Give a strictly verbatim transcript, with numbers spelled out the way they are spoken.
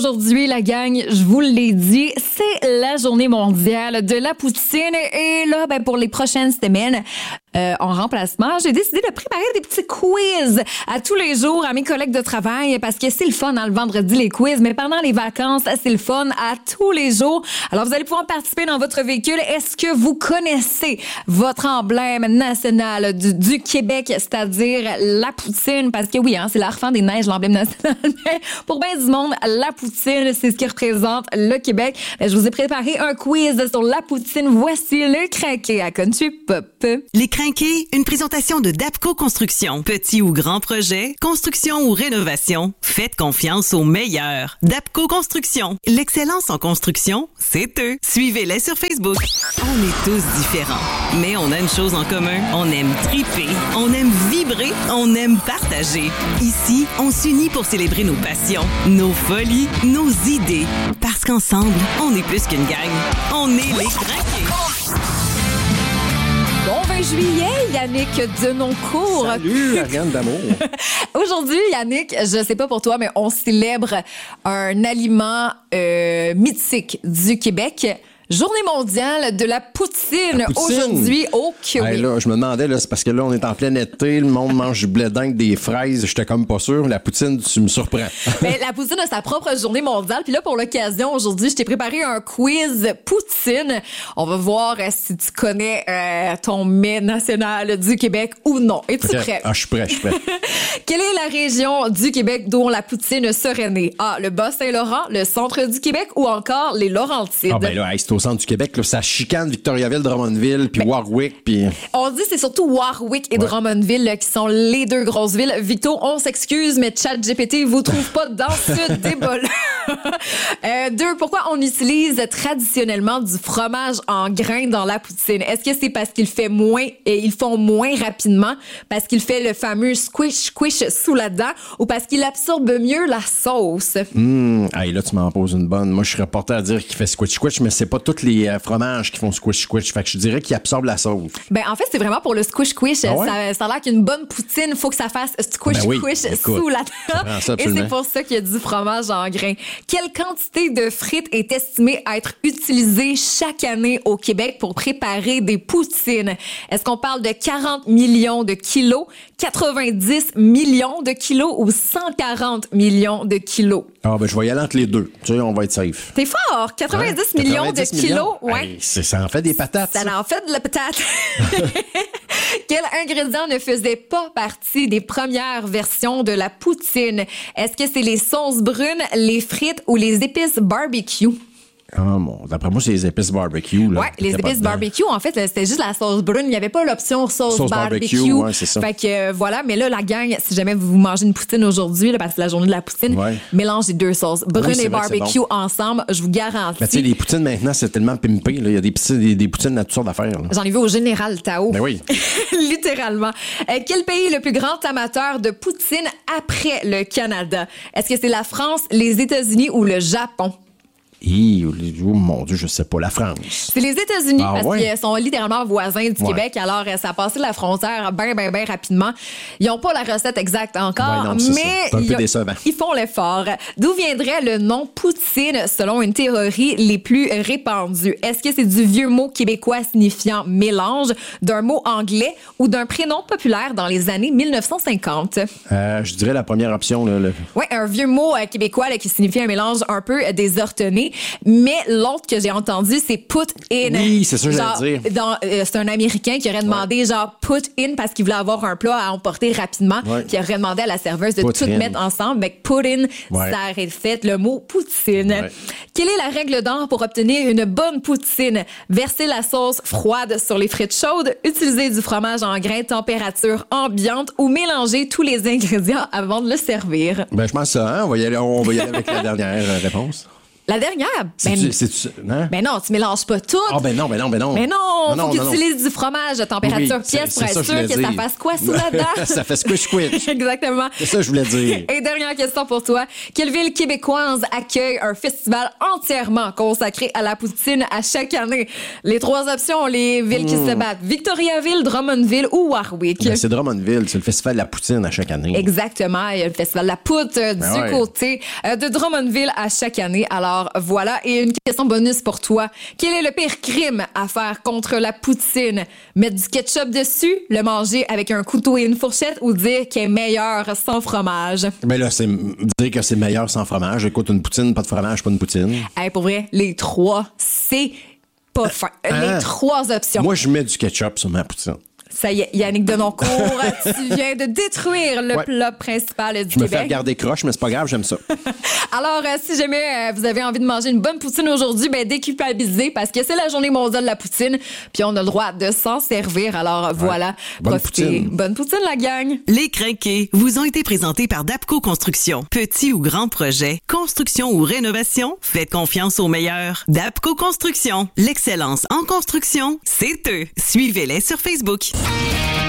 Aujourd'hui, la gang, je vous l'ai dit, c'est la journée mondiale de la poutine. Et là, ben, pour les prochaines semaines, euh, en remplacement, j'ai décidé de préparer des petits quiz à tous les jours à mes collègues de travail parce que c'est le fun, hein, le vendredi, les quiz. Mais pendant les vacances, c'est le fun à tous les jours. Alors, vous allez pouvoir participer dans votre véhicule. Est-ce que vous connaissez votre emblème national du, du Québec, c'est-à-dire la poutine? Parce que oui, hein, c'est l'Arfan des neiges, l'emblème national. Mais pour bien du monde, la poutine, c'est ce qui représente le Québec. Je vous ai préparé un quiz sur la poutine. Voici le crinqué à Country Pop. Les crinqués, une présentation de Dapco Construction. Petit ou grand projet, construction ou rénovation, faites confiance aux meilleurs. Dapco Construction. L'excellence en construction, c'est eux. Suivez-les sur Facebook. On est tous différents, mais on a une chose en commun. On aime triper, on aime vibrer, on aime partager. Ici, on s'unit pour célébrer nos passions, nos folies, nos idées. Parce qu'ensemble, on est plus qu'une gang. On est les crinqués. Bon vingt juillet, Yannick Denoncourt. Salut, Ariane d'amour. Aujourd'hui, Yannick, je sais pas pour toi, mais on célèbre un aliment euh, mythique du Québec. Journée mondiale de la poutine, la poutine. Aujourd'hui au Québec. Hey, là, je me demandais, là, c'est parce que là, on est en plein été, le monde mange du blé d'Inde, des fraises, j'étais comme pas sûr. La poutine, tu me surprends. Ben, la poutine a sa propre journée mondiale. Puis là, pour l'occasion, aujourd'hui, je t'ai préparé un quiz poutine. On va voir euh, si tu connais euh, ton mets national du Québec ou non. Es-tu Okay. prêt? Ah, je suis prêt, je suis prêt. Quelle est la région du Québec dont la poutine serait née? A, le Bas-Saint-Laurent, le centre du Québec ou encore les Laurentides? Ah, ben là, hey, c'est au centre du Québec, là, ça chicane Victoriaville, Drummondville, puis ben, Warwick, puis... On dit c'est surtout Warwick et ouais. Drummondville là, qui sont les deux grosses villes. Victo, on s'excuse, mais ChatGPT vous trouve pas dans ce débat-là. euh, deux, pourquoi on utilise traditionnellement du fromage en grains dans la poutine? Est-ce que c'est parce qu'il fait moins et ils font moins rapidement, parce qu'il fait le fameux squish squish sous la dent, ou parce qu'il absorbe mieux la sauce? Hum, hey, là tu m'en poses une bonne. Moi je serais porté à dire qu'il fait squish squish, mais c'est pas tous les euh, fromages qui font squish squish. Fait que je dirais qu'il absorbe la sauce. Ben en fait c'est vraiment pour le squish squish. Ah ouais? Ça, ça a l'air qu'une bonne poutine, faut que ça fasse squish ben oui, squish écoute, sous la dent. Et c'est pour ça qu'il y a du fromage en grains. Quelle quantité de frites est estimée à être utilisée chaque année au Québec pour préparer des poutines? Est-ce qu'on parle de quarante millions de kilos, quatre-vingt-dix millions de kilos ou cent quarante millions de kilos? Ah ben je vais y aller entre les deux. Tu sais, on va être safe. T'es fort! quatre-vingt-dix hein? millions de quatre-vingt-dix kilos, millions? ouais. Hey, c'est, ça en fait des patates. Ça, ça. en fait de la patate. Quel ingrédient ne faisait pas partie des premières versions de la poutine? Est-ce que c'est les sauces brunes, les frites ou les épices barbecue? Ah mon, d'après moi, c'est les épices barbecue. Là, ouais, les épices barbecue, en fait, c'était juste la sauce brune. Il n'y avait pas l'option sauce, sauce barbecue. barbecue ouais, c'est ça. Fait que euh, voilà, mais là, la gang, si jamais vous mangez une poutine aujourd'hui, là, parce que c'est la journée de la poutine, ouais. mélange les deux sauces, brune oui, et barbecue bon. ensemble, je vous garantis. Mais tu sais, les poutines maintenant, c'est tellement pimpé. Là. Il y a des, petits, des, des poutines à toutes sortes d'affaires. Là. J'en ai vu au Général Tao. Ben oui. Littéralement. Euh, quel pays est le plus grand amateur de poutine après le Canada? Est-ce que c'est la France, les États-Unis ou le Japon? Et, oh mon Dieu, je sais pas, la France. C'est les États-Unis, ah, parce ouais? qu'ils sont littéralement voisins du ouais. Québec. Alors, ça a passé la frontière bien, bien, bien rapidement. Ils n'ont pas la recette exacte encore, ouais, non, mais un peu ils, ils font l'effort. D'où viendrait le nom poutine, selon une théorie les plus répandues? Est-ce que c'est du vieux mot québécois signifiant mélange, d'un mot anglais ou d'un prénom populaire dans les années dix-neuf cent cinquante? Euh, je dirais la première option. Là, le... Oui, un vieux mot euh, québécois là, qui signifie un mélange un peu désordonné. Mais l'autre que j'ai entendu, c'est put in. Oui, c'est ça que j'allais dire. Dans, euh, c'est un Américain qui aurait demandé ouais. genre put in parce qu'il voulait avoir un plat à emporter rapidement. Ouais. Puis il aurait demandé à la serveuse de put tout in. mettre ensemble. Mais put in, ouais. ça aurait fait le mot poutine. Ouais. Quelle est la règle d'or pour obtenir une bonne poutine? Verser la sauce froide sur les frites chaudes, utiliser du fromage en grains température ambiante ou mélanger tous les ingrédients avant de le servir. Ben, je pense ça, hein? On va y aller, on va y aller avec la dernière réponse. La dernière, C'est-tu- ben, c'est-tu- hein? ben non, tu mélanges pas tout. Ah ben non, ben non, ben non. Mais non, Non, non, faut non, qu'ils utilisent du fromage à température Oui, pièce c'est- pour c'est ça être que je sûr voulais que ça dire. fasse quoi sous la dent. Ça fait squish squish. Exactement. C'est ça que je voulais dire. Et dernière question pour toi. Quelle ville québécoise accueille un festival entièrement consacré à la poutine à chaque année? Les trois options, les villes qui se battent. Victoriaville, Drummondville ou Warwick? Ben, c'est Drummondville, c'est le festival de la poutine à chaque année. Exactement. Il y a le festival de la poutre euh, du Ben ouais. côté euh, de Drummondville à chaque année. Alors voilà. Et une question bonus pour toi. Quel est le pire crime à faire contre la poutine? Mettre du ketchup dessus, le manger avec un couteau et une fourchette ou dire qu'il est meilleur sans fromage? Ben là, c'est dire que c'est meilleur sans fromage. Écoute, une poutine, pas de fromage, pas une poutine. Hey, pour vrai, les trois, c'est pas fin. Hein? Les trois options. Moi, je mets du ketchup sur ma poutine. Ça y est, Yannick Denoncourt, tu viens de détruire le Ouais. plat principal du Je me fais Québec. regarder croche, mais c'est pas grave, j'aime ça. Alors, euh, si jamais euh, vous avez envie de manger une bonne poutine aujourd'hui, ben déculpabilisez parce que c'est la journée mondiale de la poutine, puis on a le droit de s'en servir. Alors voilà, Bonne profitez. poutine. Bonne poutine, la gang! Les Crinqués vous ont été présentés par Dapco Construction. Petit ou grand projet, construction ou rénovation, faites confiance aux meilleurs. Dapco Construction, l'excellence en construction, c'est eux. Suivez-les sur Facebook.